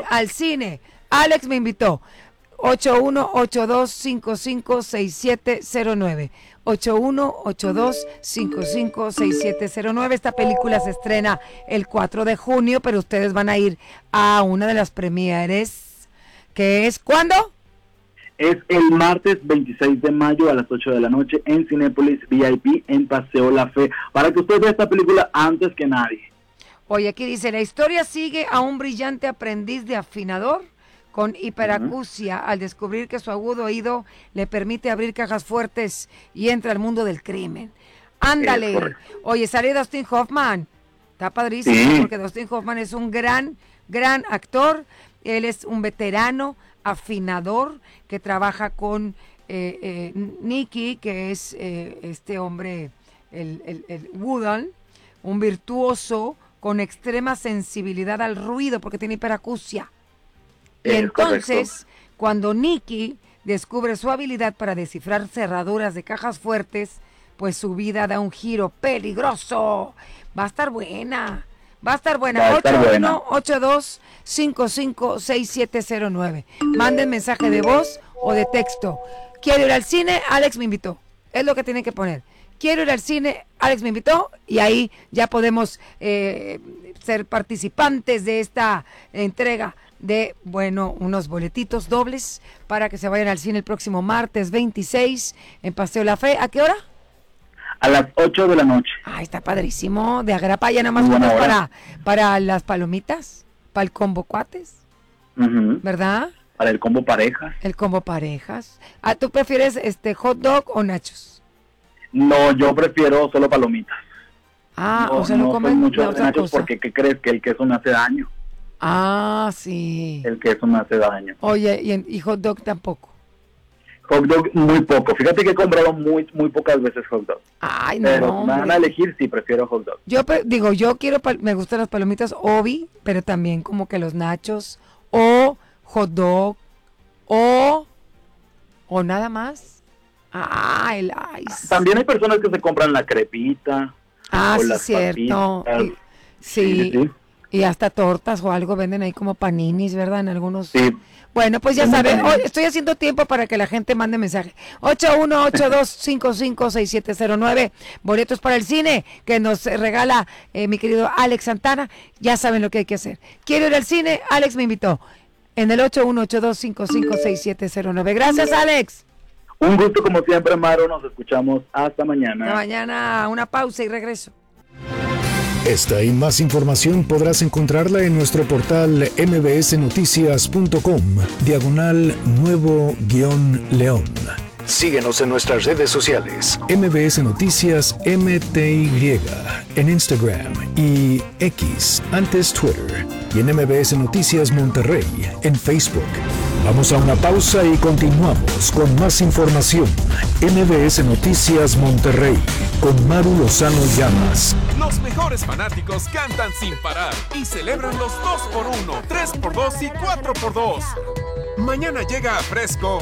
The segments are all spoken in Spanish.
al cine. Alex me invitó. 8182556709. 8182556709. Esta película se estrena el 4 de junio, pero ustedes van a ir a una de las premieres, que es ¿cuándo? Es el martes 26 de mayo a las 8 de la noche en Cinépolis VIP en Paseo La Fe, para que usted vea esta película antes que nadie. Oye, aquí dice, la historia sigue a un brillante aprendiz de afinador con hiperacusia al descubrir que su agudo oído le permite abrir cajas fuertes y entra al mundo del crimen. Ándale. Oye, sale Dustin Hoffman. Está padrísimo porque Dustin Hoffman es un gran actor. Él es un veterano afinador que trabaja con Nicky, que es este hombre, el Woodall, un virtuoso con extrema sensibilidad al ruido porque tiene hiperacusia. Y entonces, cuando Nicky descubre su habilidad para descifrar cerraduras de cajas fuertes, pues su vida da un giro peligroso. Va a estar buena. 8182556709. Manden mensaje de voz o de texto. Quiero ir al cine, Alex me invitó. Es lo que tienen que poner. Quiero ir al cine, Alex me invitó, y ahí ya podemos ser participantes de esta entrega de, unos boletitos dobles para que se vayan al cine el próximo martes 26 en Paseo La Fe. ¿A qué hora? A las 8 de la noche. Ay, está padrísimo. De agrapa ya nada más unos para las palomitas, para el combo cuates, ¿verdad? Para el combo parejas. El combo parejas. ¿Tú prefieres hot dog o nachos? No, yo prefiero solo palomitas. O sea, no comen mucho de nachos porque ¿qué crees? Que el queso me hace daño. Sí. El queso me hace daño. Oye, y hot dog tampoco. Hot dog muy poco. Fíjate que he comprado muy pocas veces hot dog. Ay, no. Pero si me van a elegir, sí, prefiero hot dog. Yo me gustan las palomitas Obi, pero también como que los nachos o hot dog o nada más. El ice. También hay personas que se compran la crepita. O sí, las cierto. Sí. Y hasta tortas o algo venden ahí como paninis, ¿verdad? En algunos. Sí. Bueno, pues ya saben, estoy haciendo tiempo para que la gente mande mensaje. 8182556709. Boletos para el cine que nos regala mi querido Alex Santana. Ya saben lo que hay que hacer. Quiero ir al cine, Alex me invitó. En el 8182556709. Gracias, Alex. Un gusto como siempre, Maro. Nos escuchamos hasta mañana. Hasta mañana, una pausa y regreso. Esta y más información podrás encontrarla en nuestro portal mbsnoticias.com/nuevo-león. Síguenos en nuestras redes sociales. MBS Noticias MTY en Instagram y X, antes Twitter. Y en MBS Noticias Monterrey en Facebook. Vamos a una pausa y continuamos con más información. MBS Noticias Monterrey con Maru Lozano Llamas. Los mejores fanáticos cantan sin parar y celebran los 2x1, 3x2 y 4x2. Mañana llega a Fresco.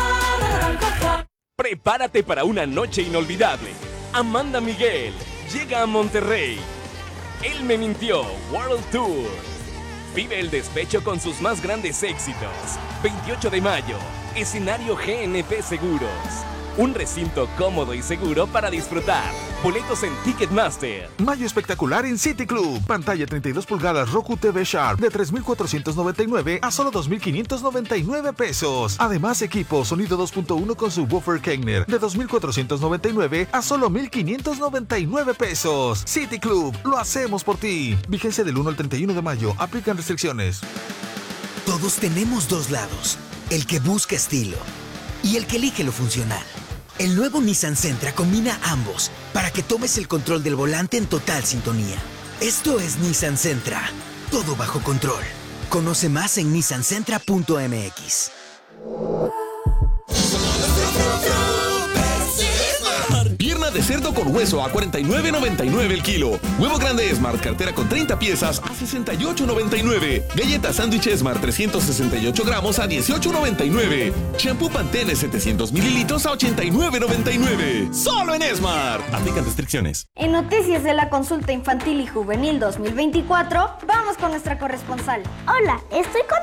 Prepárate para una noche inolvidable. Amanda Miguel llega a Monterrey. Él me mintió, World Tour. Vive el despecho con sus más grandes éxitos. 28 de mayo, escenario GNP Seguros. Un recinto cómodo y seguro para disfrutar. Boletos en Ticketmaster. Mayo espectacular en City Club. Pantalla 32 pulgadas Roku TV Sharp de 3,499 a solo 2,599 pesos. Además, equipo sonido 2.1 con subwoofer Kegner de 2,499 a solo 1,599 pesos. City Club, lo hacemos por ti. Vigencia del 1 al 31 de mayo. Aplican restricciones. Todos tenemos dos lados. El que busca estilo y el que elige lo funcional. El nuevo Nissan Sentra combina ambos para que tomes el control del volante en total sintonía. Esto es Nissan Sentra. Todo bajo control. Conoce más en nissansentra.mx. Pierna de cerdo con hueso a $49.99 el kilo. Huevo grande Smart cartera con 30 piezas a $68.99. Galleta sándwich Smart 368 gramos a $18.99. Shampoo Pantene 700 mililitros a $89.99. Solo en Smart. Aplican restricciones. En Noticias de la Consulta Infantil y Juvenil 2024, vamos con nuestra corresponsal. Hola, estoy con